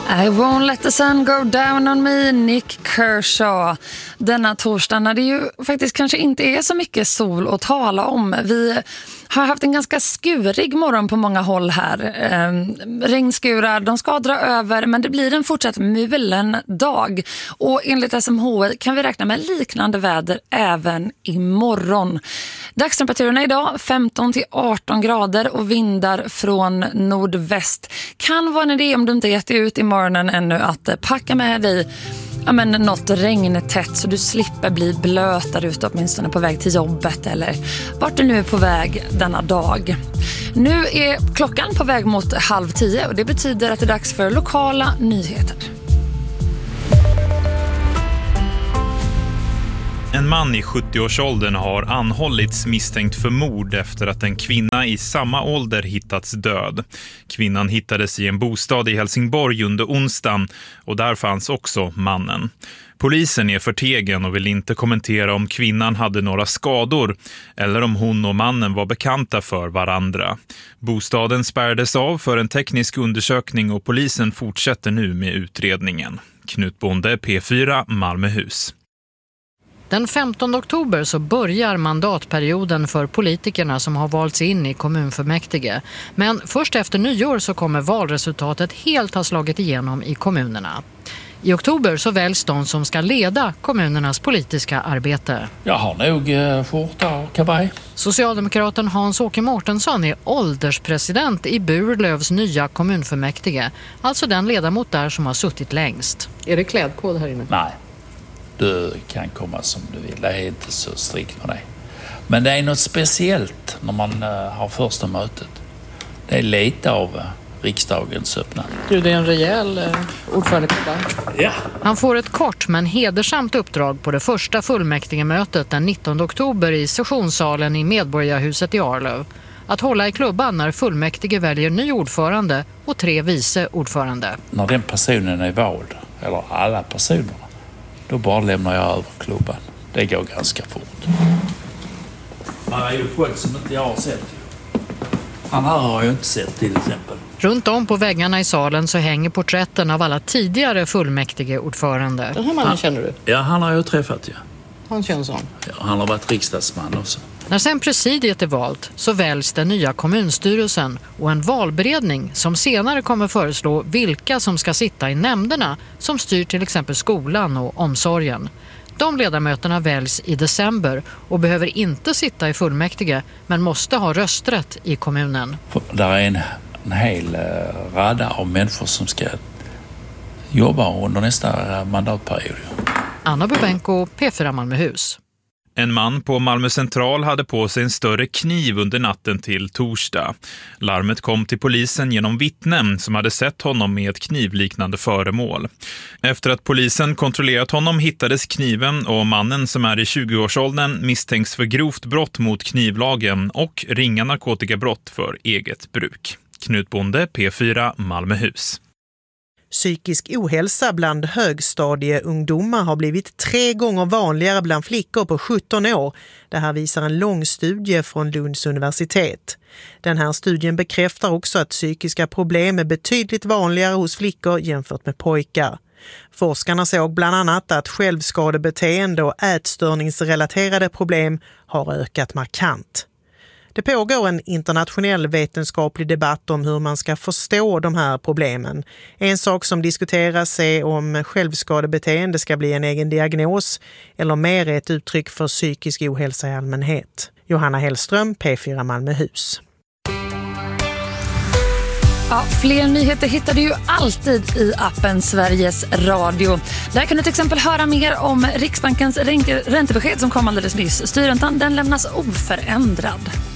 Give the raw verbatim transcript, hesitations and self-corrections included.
I won't let the sun go down on me, Nick Kershaw. Denna torsdag när det ju faktiskt kanske inte är så mycket sol att tala om. Vi har haft en ganska skurig morgon på många håll här. Eh, regnskurar, de ska dra över, men det blir en fortsatt mulen dag. Och enligt S M H I kan vi räkna med liknande väder även imorgon. Dagstemperaturerna idag femton till arton grader och vindar från nordväst. Kan vara en idé om du inte gett ut i morgonen ännu att packa med dig ja, men något regntätt så du slipper bli blöt där ute åtminstone på väg till jobbet eller vart du nu är på väg denna dag. Nu är klockan på väg mot halv tio och det betyder att det är dags för lokala nyheter. En man i sjuttio-årsåldern har anhållits misstänkt för mord efter att en kvinna i samma ålder hittats död. Kvinnan hittades i en bostad i Helsingborg under onsdagen och där fanns också mannen. Polisen är förtegen och vill inte kommentera om kvinnan hade några skador eller om hon och mannen var bekanta för varandra. Bostaden spärrades av för en teknisk undersökning och polisen fortsätter nu med utredningen. Knut Bonde, P fyra, Malmöhus. Den femtonde oktober så börjar mandatperioden för politikerna som har valts in i kommunfullmäktige. Men först efter nyår så kommer valresultatet helt ha slagit igenom i kommunerna. I oktober så väljs de som ska leda kommunernas politiska arbete. Jag har nog eh, skjorta och kavaj. Socialdemokraten Hans-Åke Mårtensson är ålderspresident i Burlövs nya kommunfullmäktige. Alltså den ledamot där som har suttit längst. Är det klädkod här inne? Nej. Du kan komma som du vill, det är inte så strikt med dig. Men det är något speciellt när man uh, har första mötet. Det är lite av uh, riksdagens öppnande. Du, det är en rejäl uh, ordförandeklubba. Ja. Han får ett kort men hedersamt uppdrag på det första fullmäktigemötet den nittonde oktober i sessionssalen i Medborgarhuset i Arlöv. Att hålla i klubban när fullmäktige väljer ny ordförande och tre vice ordförande. När den personen är vald, eller alla personerna, då bara lämnar jag över klubban. Det går ganska fort. Man är ju folk som inte jag har sett. Han här har jag inte sett till exempel. Runt om på väggarna i salen så hänger porträtten av alla tidigare fullmäktige ordförande. Den här mannen han, känner du? Ja, han har jag träffat, ja. Hans Jönsson? Ja, han har varit riksdagsman också. När sen presidiet är valt så väljs den nya kommunstyrelsen och en valberedning som senare kommer föreslå vilka som ska sitta i nämnderna som styr till exempel skolan och omsorgen. De ledamöterna väljs i december och behöver inte sitta i fullmäktige men måste ha rösträtt i kommunen. Det är en, en hel radda av människor som ska jobba under nästa mandatperiod. Anna Bubenko, P fyra Malmöhus. En man på Malmö central hade på sig en större kniv under natten till torsdag. Larmet kom till polisen genom vittnen som hade sett honom med ett knivliknande föremål. Efter att polisen kontrollerat honom hittades kniven och mannen som är i tjugo-årsåldern misstänks för grovt brott mot knivlagen och ringa narkotikabrott för eget bruk. Knut Bonde, P fyra, Malmöhus. Psykisk ohälsa bland högstadieungdomar har blivit tre gånger vanligare bland flickor på sjutton år. Det här visar en lång studie från Lunds universitet. Den här studien bekräftar också att psykiska problem är betydligt vanligare hos flickor jämfört med pojkar. Forskarna såg bland annat att självskadebeteende och ätstörningsrelaterade problem har ökat markant. Det pågår en internationell vetenskaplig debatt om hur man ska förstå de här problemen. En sak som diskuteras är om självskadebeteende ska bli en egen diagnos eller mer ett uttryck för psykisk ohälsa i allmänhet. Johanna Hellström, P fyra Malmöhus. Ja, fler nyheter hittar du ju alltid i appen Sveriges Radio. Där kan du till exempel höra mer om Riksbankens räntebesked som kom alldeles nyss. Styrräntan den lämnas oförändrad.